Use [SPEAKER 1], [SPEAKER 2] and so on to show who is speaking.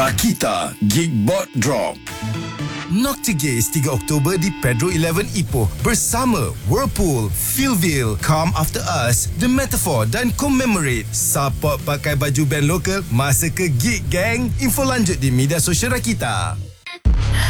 [SPEAKER 1] Rakita Geekbot Drop. Noctigaze 3 Oktober di Pedro 11 Ipoh bersama Whirlpool, Fieldville, Come After Us, The Metaphor dan Commemorate. Support pakai baju band lokal masa ke Geek Gang. Info lanjut di media sosial Rakita.